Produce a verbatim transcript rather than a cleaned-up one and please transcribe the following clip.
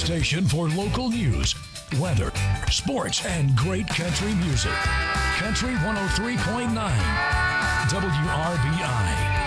station for local news, weather, sports, and great country music. Country one oh three point nine, W R B I.